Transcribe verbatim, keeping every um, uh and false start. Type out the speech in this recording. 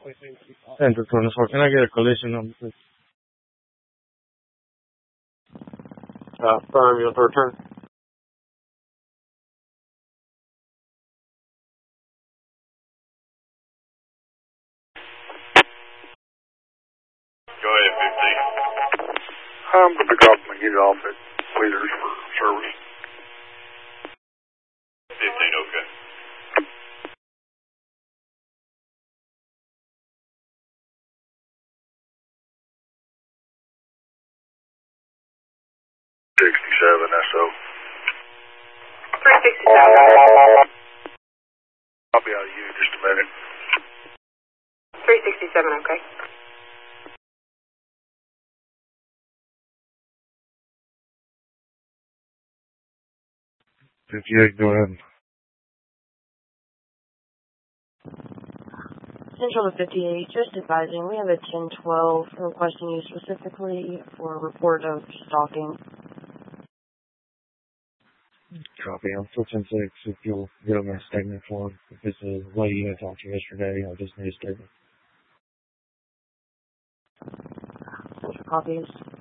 Center twenty-four. Can I get a collision number, please? Uh, firm, your third turn. Go ahead, fifteen. I'm going to pick up and get it off at Leaders for service. fifteen, okay. sixty-seven S O. three sixty-seven. I'll be out of you in just a minute. three sixty-seven, okay. fifty-eight, go ahead. Central to fifty-eight, just advising, we have a ten twelve requesting you specifically for a report of stalking. Copy. I'm switching six. If you'll get on my statement form. If it's a lady I talked to yesterday, I just need a statement. Central copies.